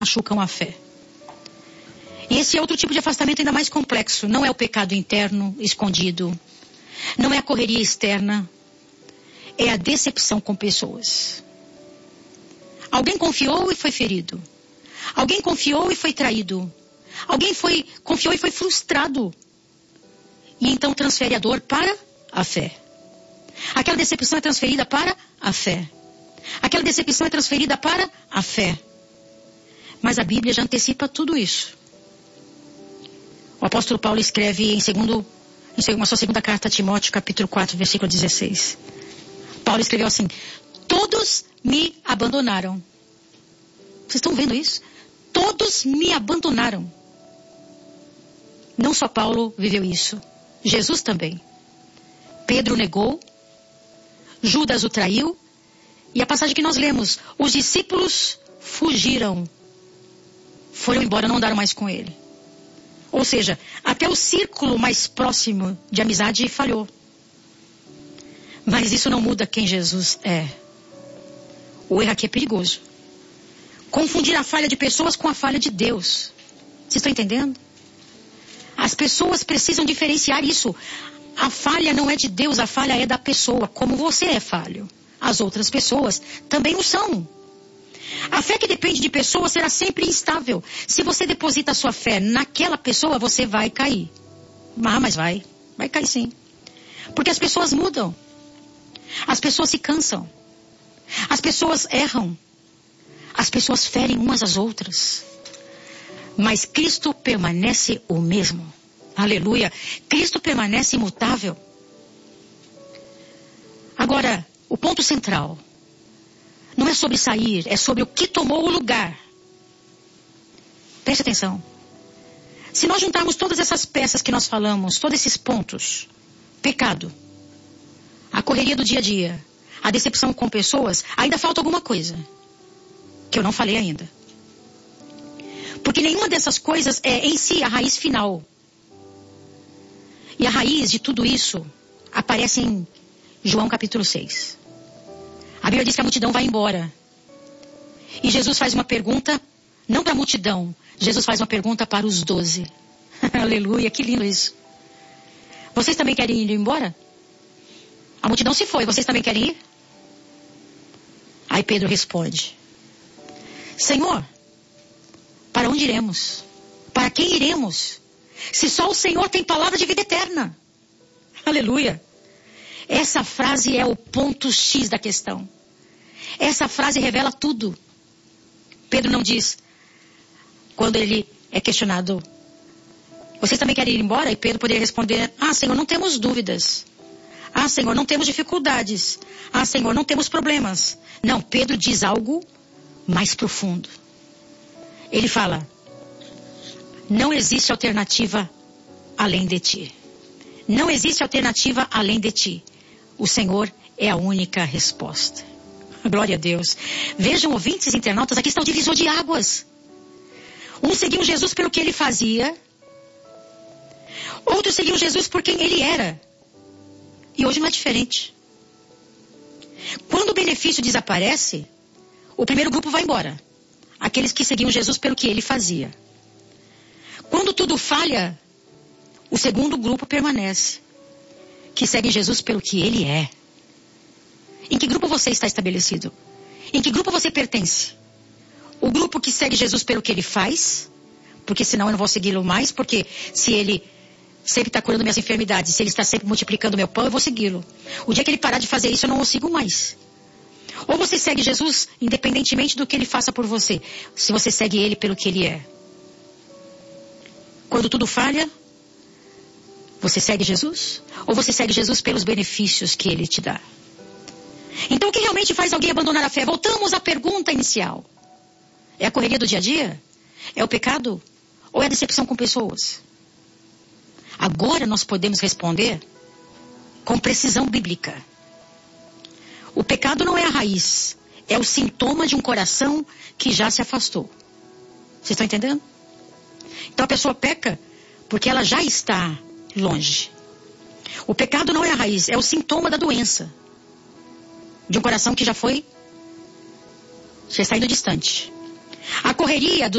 machucam a fé. E esse é outro tipo de afastamento ainda mais complexo. Não é o pecado interno, escondido. Não é a correria externa. É a decepção com pessoas. Alguém confiou e foi ferido. Alguém confiou e foi traído. Alguém confiou e foi frustrado. E então transfere a dor para a fé. Aquela decepção é transferida para a fé. Aquela decepção é transferida para a fé. Mas a Bíblia já antecipa tudo isso. O apóstolo Paulo escreve em sua segunda carta a Timóteo, capítulo 4, versículo 16. Paulo escreveu assim: todos me abandonaram. Vocês estão vendo isso? Todos me abandonaram. Não só Paulo viveu isso. Jesus também. Pedro negou. Judas o traiu. E a passagem que nós lemos: os discípulos fugiram. Foram embora, não andaram mais com ele. Ou seja, até o círculo mais próximo de amizade falhou. Mas isso não muda quem Jesus é. O erro aqui é perigoso. Confundir a falha de pessoas com a falha de Deus. Vocês estão entendendo? As pessoas precisam diferenciar isso. A falha não é de Deus, a falha é da pessoa. Como você é falho, as outras pessoas também o são. A fé que depende de pessoas será sempre instável. Se você deposita a sua fé naquela pessoa, você vai cair. Mas vai cair sim. Porque as pessoas mudam. As pessoas se cansam. As pessoas erram. As pessoas ferem umas às outras. Mas Cristo permanece o mesmo. Aleluia. Cristo permanece imutável. Agora, o ponto central não é sobre sair, é sobre o que tomou o lugar. Preste atenção. Se nós juntarmos todas essas peças que nós falamos, todos esses pontos: pecado, a correria do dia a dia, a decepção com pessoas, ainda falta alguma coisa que eu não falei ainda. Porque nenhuma dessas coisas é em si a raiz final. E a raiz de tudo isso aparece em João capítulo 6. A Bíblia diz que a multidão vai embora. E Jesus faz uma pergunta, não para a multidão, Jesus faz uma pergunta para os 12. Aleluia, que lindo isso. Vocês também querem ir embora? A multidão se foi, vocês também querem ir? Aí Pedro responde: Senhor, para onde iremos? Para quem iremos? Se só o Senhor tem palavra de vida eterna. Aleluia. Essa frase é o ponto X da questão. Essa frase revela tudo. Pedro não diz, quando ele é questionado: vocês também querem ir embora? E Pedro poderia responder: Senhor, não temos dúvidas. Senhor, não temos dificuldades. Senhor, não temos problemas. Não, Pedro diz algo mais profundo. Ele fala: não existe alternativa além de ti. Não existe alternativa além de ti. O Senhor é a única resposta. Glória a Deus. Vejam, ouvintes internautas, aqui está o divisor de águas. Uns seguiam Jesus pelo que ele fazia. Outros seguiam Jesus por quem ele era. E hoje não é diferente. Quando o benefício desaparece, o primeiro grupo vai embora. Aqueles que seguiam Jesus pelo que ele fazia. Quando tudo falha, o segundo grupo permanece, que segue Jesus pelo que ele é. Em que grupo você está estabelecido? Em que grupo você pertence? O grupo que segue Jesus pelo que ele faz, porque senão eu não vou segui-lo mais, porque se ele sempre está curando minhas enfermidades, se ele está sempre multiplicando meu pão, eu vou segui-lo. O dia que ele parar de fazer isso, eu não o sigo mais. Ou você segue Jesus independentemente do que ele faça por você, se você segue ele pelo que ele é. Quando tudo falha, você segue Jesus? Ou você segue Jesus pelos benefícios que ele te dá? Então o que realmente faz alguém abandonar a fé? Voltamos à pergunta inicial. É a correria do dia a dia? É o pecado? Ou é a decepção com pessoas? Agora nós podemos responder com precisão bíblica. O pecado não é a raiz, é o sintoma de um coração que já se afastou. Vocês estão entendendo? Então a pessoa peca porque ela já está longe. O pecado não é a raiz, é o sintoma da doença. De um coração que já está indo distante. A correria do